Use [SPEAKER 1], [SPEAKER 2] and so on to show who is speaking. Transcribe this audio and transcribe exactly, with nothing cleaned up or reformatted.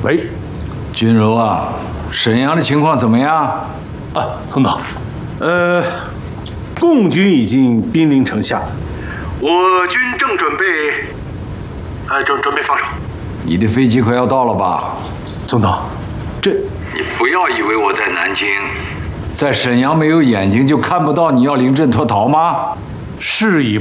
[SPEAKER 1] 备。
[SPEAKER 2] 君柔啊，沈阳的情况怎么样？
[SPEAKER 1] 啊，总统，呃，共军已经兵临城下，我军正准备，呃，准准备放手。
[SPEAKER 2] 你的飞机快要到了吧？
[SPEAKER 1] 总统，这
[SPEAKER 2] 你不要以为我在南京，在沈阳没有眼睛就看不到你要临阵脱逃吗？
[SPEAKER 1] 事已